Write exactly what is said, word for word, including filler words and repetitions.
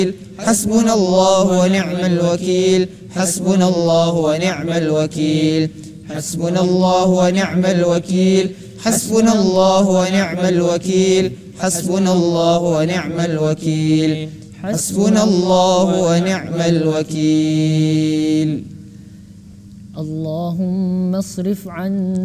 حسبنا الله ونعم الوكيل حسبنا الله ونعم الوكيل حسبنا الله ونعم الوكيل حسبنا الله ونعم الوكيل حسبنا الله ونعم الوكيل حسبنا الله ونعم الوكيل. اللهم اصرف عنا